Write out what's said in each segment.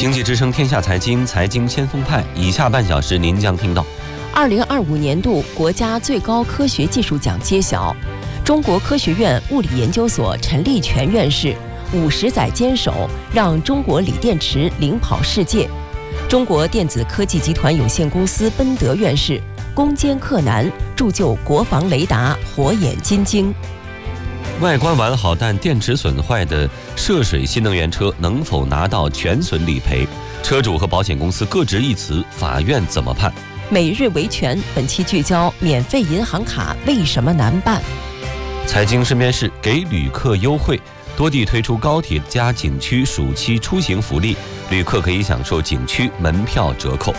经济之声天下财经，财经先锋派，以下半小时您将听到 ：2025年度国家最高科学技术奖揭晓，中国科学院物理研究所陈立全院士50载坚守，让中国锂电池领跑世界；中国电子科技集团有限公司奔德院士攻坚克难，铸就国防雷达火眼金睛。 外观完好但电池损坏的涉水新能源车能否拿到全损理赔？车主和保险公司各执一词，法院怎么判？ 每日维权本期聚焦免费银行卡为什么难办？ 财经身边事，给旅客优惠，多地推出高铁加景区暑期出行福利，旅客可以享受景区门票折扣。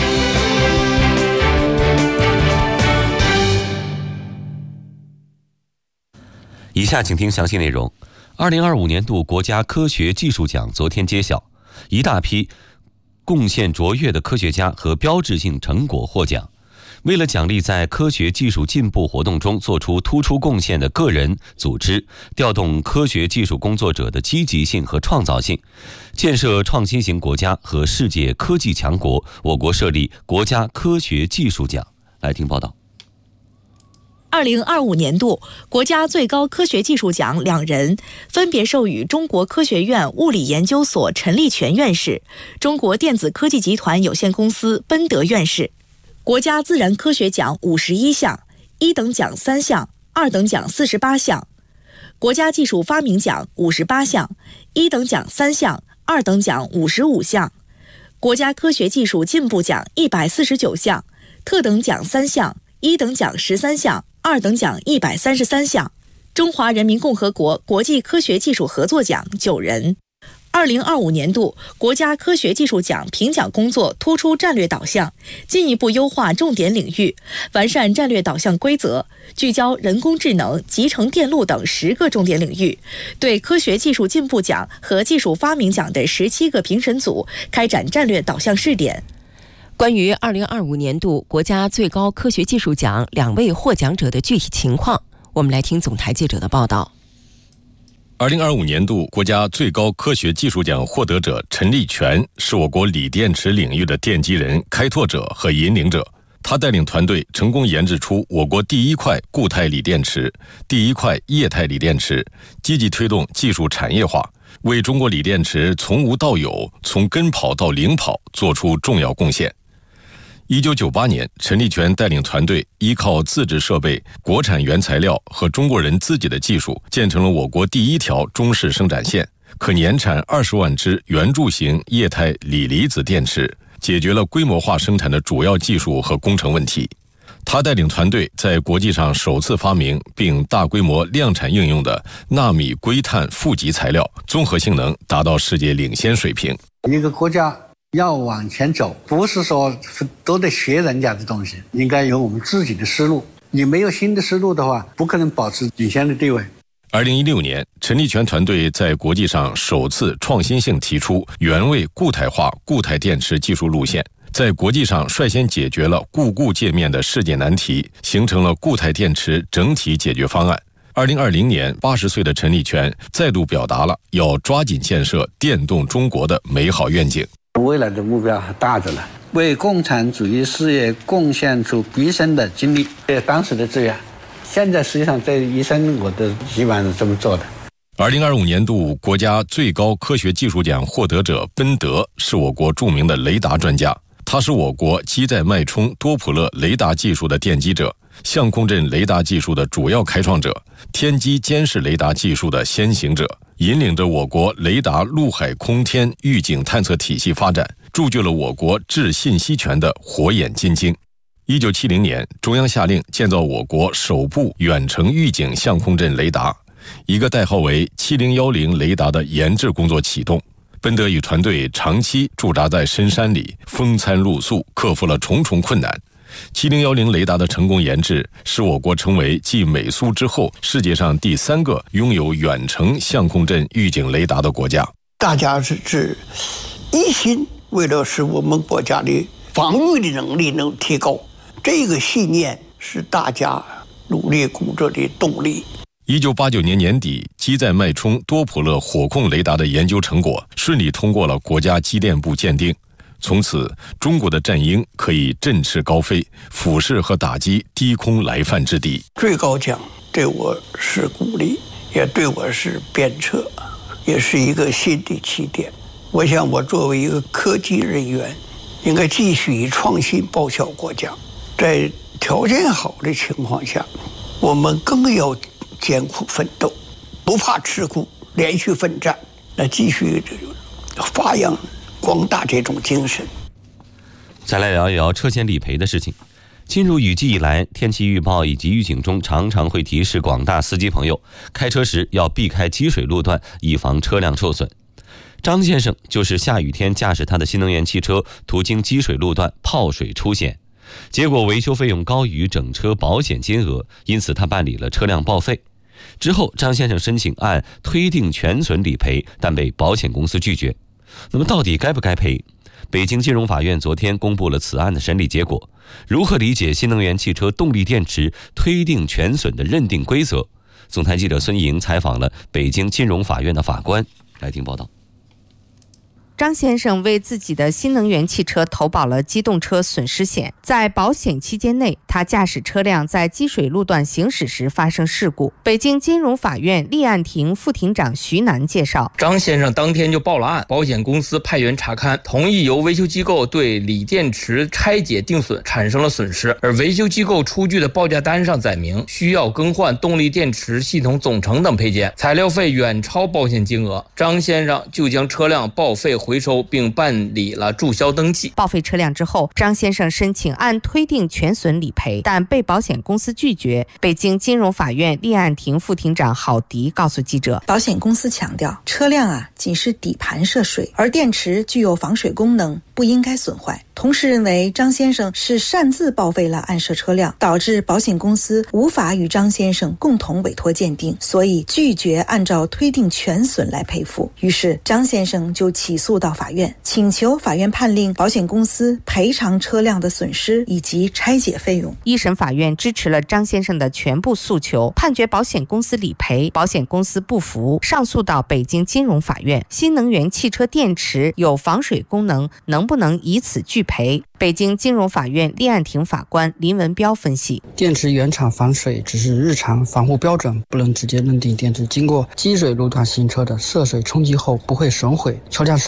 以下请听详细内容。2025年度国家科学技术奖昨天揭晓，一大批贡献卓越的科学家和标志性成果获奖。为了奖励在科学技术进步活动中做出突出贡献的个人、组织，调动科学技术工作者的积极性和创造性，建设创新型国家和世界科技强国，我国设立国家科学技术奖。来听报道。 2025年度国家最高科学技术奖2人，分别授予中国科学院物理研究所陈立全院士、中国电子科技集团有限公司奔德院士。国家自然科学奖51项，1等奖3项，2等奖48项；国家技术发明奖58项，1等奖3项，2等奖55项；国家科学技术进步奖149项，特等奖3项，1等奖13项，2等奖133项；中华人民共和国国际科学技术合作奖9人。2025年度国家科学技术奖评奖工作突出战略导向，进一步优化重点领域，完善战略导向规则，聚焦人工智能、集成电路等10个重点领域，对科学技术进步奖和技术发明奖的17个评审组开展战略导向试点。 关于2025年度国家最高科学技术奖2位获奖者的具体情况，我们来听总台记者的报道。 2025年度国家最高科学技术奖获得者陈立全是我国锂电池领域的奠基人、开拓者和引领者。他带领团队成功研制出我国第一块固态锂电池、第一块液态锂电池，积极推动技术产业化，为中国锂电池从无到有、从跟跑到领跑做出重要贡献。1998年，陈立全带领团队依靠自制设备、国产原材料和中国人自己的技术，建成了我国第一条中式生产线，可年产20万只圆柱形液态锂离子电池，解决了规模化生产的主要技术和工程问题。他带领团队在国际上首次发明并大规模量产应用的纳米硅碳负极材料，综合性能达到世界领先水平。 一个国家要往前走，不是说都得学人家的东西，应该有我们自己的思路。你没有新的思路的话，不可能保持领先的地位。 2016年，陈立全团队在国际上首次创新性提出原位固态化固态电池技术路线，在国际上率先解决了固界面的世界难题，形成了固态电池整体解决方案。2020年，80岁的陈立全再度表达了要抓紧建设电动中国的美好愿景。 未来的目标还大着呢，为共产主义事业贡献出毕生的精力，当时的资源。现在实际上这一生我都基本上是这么做的。 2025年度国家最高科学技术奖获得者奔德是我国著名的雷达专家，他是我国机载脉冲多普勒雷达技术的奠基者，相控阵雷达技术的主要开创者，天基监视雷达技术的先行者，引领着我国雷达陆海空天预警探测体系发展，铸就了我国制信息权的火眼金睛。1970年，中央下令建造我国首部远程预警相控阵雷达，一个代号为7010雷达的研制工作启动。奔德与团队长期驻扎在深山里，风餐露宿，克服了重重困难。7010雷达的成功研制，使我国成为继美苏之后世界上第3个拥有远程相控阵预警雷达的国家。 大家是一心为了使我们国家的防御的能力能提高，这个信念是大家努力工作的动力。 1989年年底，机载脉冲多普勒火控雷达的研究成果顺利通过了国家机电部鉴定。从此，中国的战鹰可以振翅高飞，俯视和打击低空来犯之敌。 最高奖对我是鼓励，也对我是鞭策，也是一个新的起点。我想，我作为一个科技人员，应该继续以创新报效国家。在条件好的情况下，我们更要艰苦奋斗，不怕吃苦，连续奋战，来继续发扬光大这种精神。 再来聊一聊车险理赔的事情。进入雨季以来，天气预报以及预警中常常会提示广大司机朋友，开车时要避开积水路段，以防车辆受损。张先生就是下雨天驾驶他的新能源汽车途经积水路段泡水出险，结果维修费用高于整车保险金额，因此他办理了车辆报废。之后张先生申请按推定全损理赔，但被保险公司拒绝。那么到底该不该赔？北京金融法院昨天公布了此案的审理结果。如何理解新能源汽车动力电池推定全损的认定规则？总台记者孙莹采访了北京金融法院的法官，来听报道。 张先生为自己的新能源汽车投保了机动车损失险，在保险期间内，他驾驶车辆在积水路段行驶时发生事故。北京金融法院立案庭副庭长徐楠介绍， 张先生当天就报了案，保险公司派员查勘，同意由维修机构对锂电池拆解定损，产生了损失，而维修机构出具的报价单上载明需要更换动力电池系统总成等配件，材料费远超保险金额。张先生就将车辆报废回收并办理了注销登记。 报废车辆之后，张先生申请按推定全损理赔，但被保险公司拒绝。北京金融法院立案庭副庭长郝迪告诉记者， 保险公司强调，车辆仅是底盘涉水，而电池具有防水功能，不应该损坏。同时认为张先生是擅自报废了案涉车辆，导致保险公司无法与张先生共同委托鉴定，所以拒绝按照推定全损来赔付。于是张先生就起诉到法院，请求法院判令保险公司赔偿车辆的损失以及拆解费用。 一审法院支持了张先生的全部诉求，判决保险公司理赔，保险公司不服，上诉到北京金融法院。新能源汽车电池有防水功能，能不能以此拒赔？北京金融法院立案庭法官林文彪分析， 电池原厂防水只是日常防护标准，不能直接认定电池经过积水路段行车的涉水冲击后不会损毁，车辆